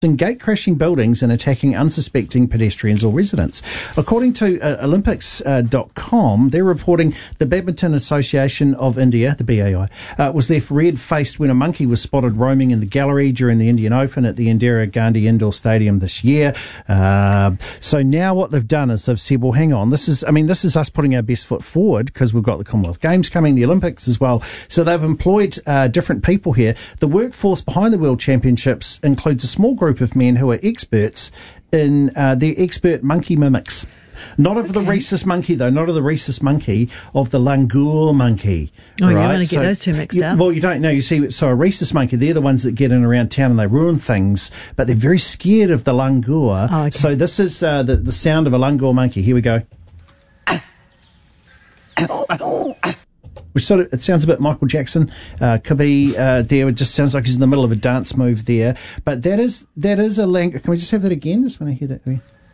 in gate-crashing buildings and attacking unsuspecting pedestrians or residents. According to Olympics.com, they're reporting the Badminton Association of India, the BAI, was left red-faced when a monkey was spotted roaming in the gallery during the Indian Open at the Indira Gandhi Indoor Stadium this year. So now what they've done is they've said, well, hang on, this is us putting our best foot forward because we've got the Commonwealth Games coming, the Olympics as well. So they've employed different people here. The workforce behind the World Championships includes a small group of men who are experts in the expert monkey mimics. Not of the rhesus monkey, though, not of the rhesus monkey, of the langur monkey. Oh, right? You want to get those two mixed up? Well, you don't know. You see, so a rhesus monkey, they're the ones that get in around town and they ruin things, but they're very scared of the langur. Oh, okay. So this is the sound of a langur monkey. Here we go. Which sort of, it sounds a bit Michael Jackson. Could be there. It just sounds like he's in the middle of a dance move there. But that is a langur. Can we just have that again? Just want to hear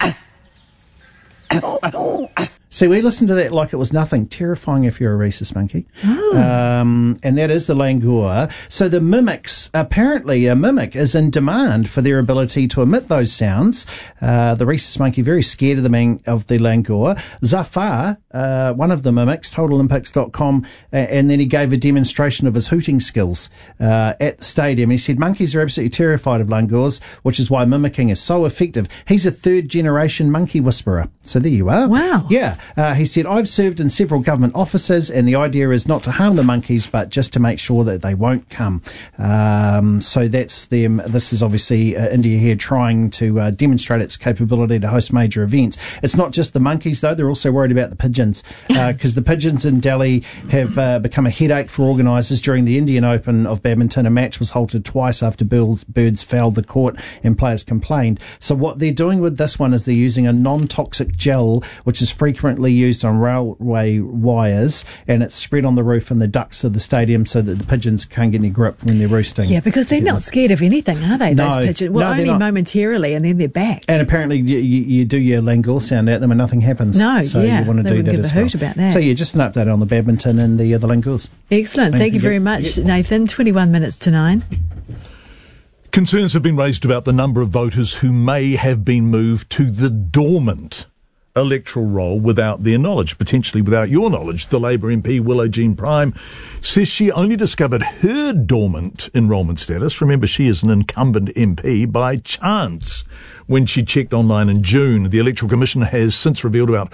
that. See, we listened to that like it was nothing. Terrifying if you're a rhesus monkey. Oh. And that is the langur. So the mimics, apparently a mimic is in demand for their ability to emit those sounds. The rhesus monkey, very scared of the langur. Zafar, one of the mimics, told Olympics.com, and then he gave a demonstration of his hooting skills at the stadium. He said, monkeys are absolutely terrified of langurs, which is why mimicking is so effective. He's a third-generation monkey whisperer. So there you are. Wow. Yeah. He said, I've served in several government offices and the idea is not to harm the monkeys, but just to make sure that they won't come. So that's them. This is obviously India here trying to demonstrate its capability to host major events. It's not just the monkeys, though. They're also worried about the pigeons because the pigeons in Delhi have become a headache for organisers. During the Indian Open of badminton, a match was halted twice after birds fouled the court and players complained. So what they're doing with this one is they're using a non-toxic gel, which is frequently used on railway wires, and it's spread on the roof and the ducts of the stadium so that the pigeons can't get any grip when they're roosting. Yeah, because they're not scared of anything, are they, those pigeons? Well, only momentarily, and then they're back. And apparently you do your langur sound at them and nothing happens. No, so yeah, you want to they do wouldn't that give as a well. hoot about that. So yeah, just an update on the badminton and the langurs. Excellent. Thank you very much, Nathan. 21 minutes to 9. Concerns have been raised about the number of voters who may have been moved to the dormant electoral roll without their knowledge, potentially without your knowledge. The Labour MP, Willow Jean Prime, says she only discovered her dormant enrolment status. Remember, she is an incumbent MP by chance when she checked online in June. The Electoral Commission has since revealed about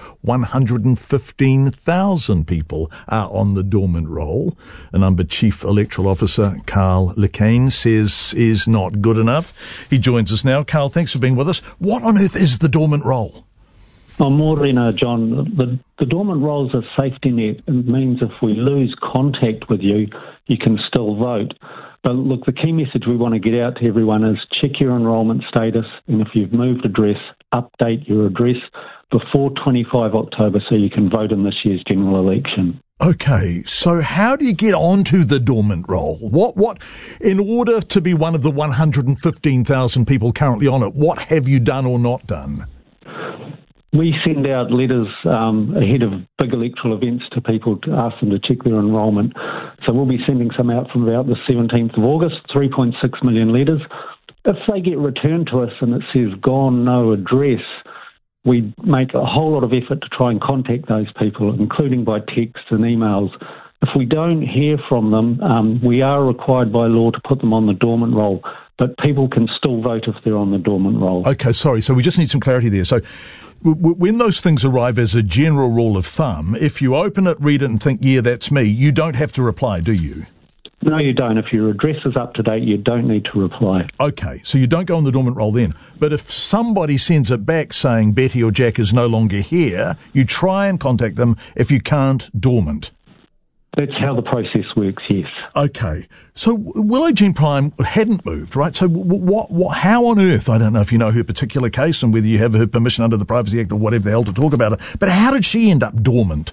115,000 people are on the dormant roll. A number Chief Electoral Officer Carl Lecane says is not good enough. He joins us now. Carl, thanks for being with us. What on earth is the dormant roll? Morena, John, the dormant roll is a safety net. It means if we lose contact with you, you can still vote. But look, the key message we want to get out to everyone is check your enrolment status, and if you've moved address, update your address before 25 October so you can vote in this year's general election. Okay, so how do you get onto the dormant roll? What, in order to be one of the 115,000 people currently on it, what have you done or not done? We send out letters ahead of big electoral events to people to ask them to check their enrolment. So we'll be sending some out from about the 17th of August, 3.6 million letters. If they get returned to us and it says gone, no address, we make a whole lot of effort to try and contact those people, including by text and emails. If we don't hear from them, we are required by law to put them on the dormant roll, but people can still vote if they're on the dormant roll. Okay, sorry. So we just need some clarity there. So when those things arrive as a general rule of thumb, if you open it, read it and think, yeah, that's me, you don't have to reply, do you? No, you don't. If your address is up to date, you don't need to reply. Okay, so you don't go on the dormant roll then. But if somebody sends it back saying Betty or Jack is no longer here, you try and contact them. If you can't, dormant. That's how the process works, yes. Okay. So Willow Jean Prime hadn't moved, right? So how on earth, I don't know if you know her particular case and whether you have her permission under the Privacy Act or whatever the hell to talk about it, but how did she end up dormant?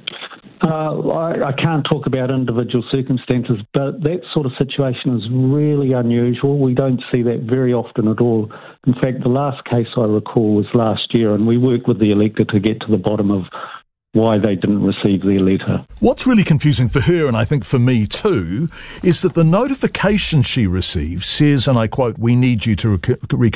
I can't talk about individual circumstances, but that sort of situation is really unusual. We don't see that very often at all. In fact, the last case I recall was last year, and we worked with the elector to get to the bottom of why they didn't receive their letter. What's really confusing for her, and I think for me too, is that the notification she receives says, and I quote, "We need you to